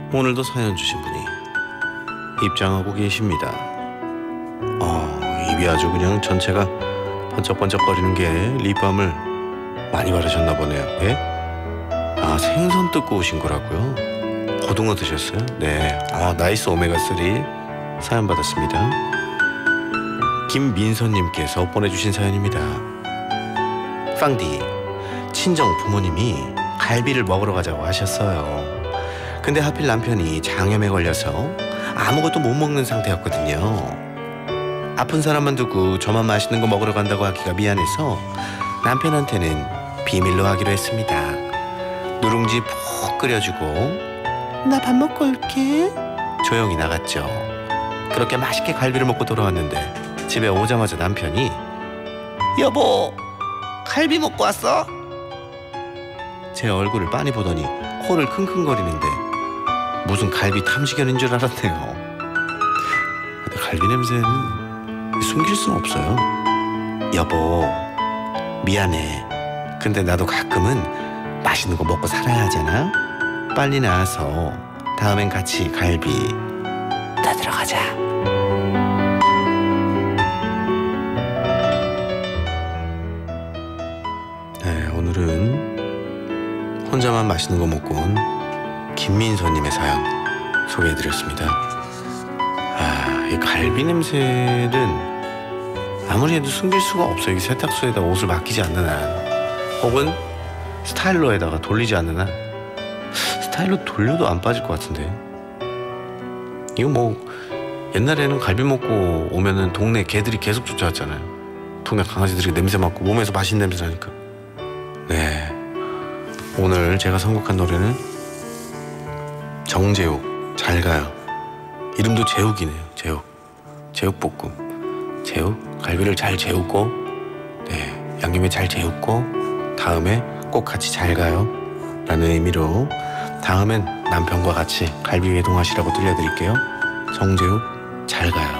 오늘도 사연 주신 분이 입장하고 계십니다. 입이 아주 그냥 전체가 번쩍번쩍거리는 게 립밤을 많이 바르셨나 보네요. 예? 생선 뜯고 오신 거라고요? 고등어 드셨어요? 네. 나이스 오메가3 사연 받았습니다. 김민선님께서 보내주신 사연입니다. 빵디, 친정 부모님이 갈비를 먹으러 가자고 하셨어요. 근데 하필 남편이 장염에 걸려서 아무것도 못 먹는 상태였거든요. 아픈 사람만 두고 저만 맛있는 거 먹으러 간다고 하기가 미안해서 남편한테는 비밀로 하기로 했습니다. 누룽지 푹 끓여주고 나 밥 먹고 올게 조용히 나갔죠. 그렇게 맛있게 갈비를 먹고 돌아왔는데 집에 오자마자 남편이 여보, 갈비 먹고 왔어? 제 얼굴을 빤히 보더니 코를 킁킁거리는데 무슨 갈비 탐지견인 줄 알았네요. 근데 갈비 냄새는 숨길 수는 없어요. 여보, 미안해. 근데 나도 가끔은 맛있는 거 먹고 살아야 하잖아. 빨리 나와서 다음엔 같이 갈비 뜯으러 가자. 네, 오늘은 혼자만 맛있는 거 먹고 온 김민서님의 사연 소개해드렸습니다. 이 갈비 냄새는 아무리 해도 숨길 수가 없어요. 이 세탁소에다 옷을 맡기지 않는 한, 혹은 스타일러에다가 돌리지 않는 한. 스타일러 돌려도 안 빠질 것 같은데. 이거 뭐 옛날에는 갈비 먹고 오면은 동네 개들이 계속 쫓아왔잖아요. 동네 강아지들이 냄새 맡고 몸에서 맛있는 냄새 나니까. 네, 오늘 제가 선곡한 노래는 정재욱, 잘 가요. 이름도 재욱이네요. 제육볶음. 제육, 갈비를 잘 재우고, 네, 양념에 잘 재우고 다음에 꼭 같이 잘 가요 라는 의미로 다음엔 남편과 같이 갈비 외동하시라고 들려드릴게요. 정재욱, 잘 가요.